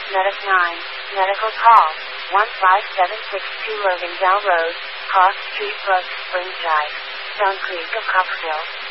Medic 9, medical call, 15762 Logandale Road, Cross Street, Brooks Springs Drive, Stone Creek of Copperville.